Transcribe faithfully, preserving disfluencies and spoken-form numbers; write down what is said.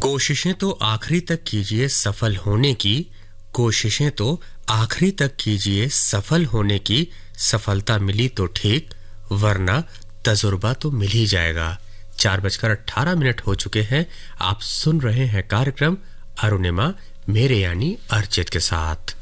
कोशिशें तो आखिरी तक कीजिए सफल होने की, कोशिशें तो आखिरी तक कीजिए सफल होने की, सफलता मिली तो ठीक, वरना तजुर्बा तो मिल ही जाएगा। चार बजकर अट्ठारह मिनट हो चुके हैं। आप सुन रहे हैं कार्यक्रम अरुणिमा मेरे यानी अर्चित के साथ।